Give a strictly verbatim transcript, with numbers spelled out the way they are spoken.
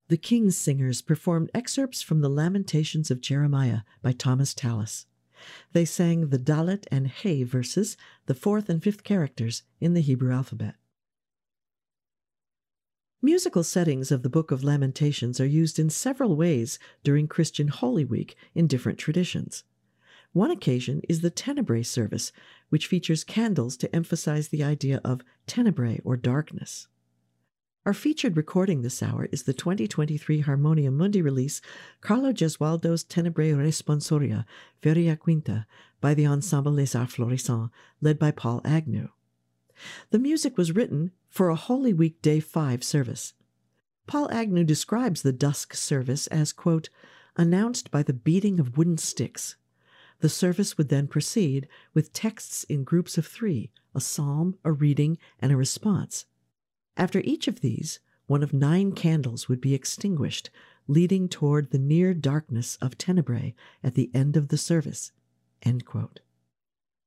The King's Singers performed excerpts from the Lamentations of Jeremiah by Thomas Tallis. They sang the Dalet and He verses, the fourth and fifth characters in the Hebrew alphabet. Musical settings of the Book of Lamentations are used in several ways during Christian Holy Week in different traditions. One occasion is the Tenebrae service, which features candles to emphasize the idea of tenebrae or darkness. Our featured recording this hour is the twenty twenty-three Harmonia Mundi release Carlo Gesualdo's Tenebrae Responsoria, Feria Quinta, by the Ensemble Les Arts Florissants, led by Paul Agnew. The music was written for a Holy Week Day five service. Paul Agnew describes the dusk service as, quote, announced by the beating of wooden sticks. The service would then proceed with texts in groups of three, a psalm, a reading, and a response. After each of these, one of nine candles would be extinguished, leading toward the near darkness of tenebrae at the end of the service. End quote.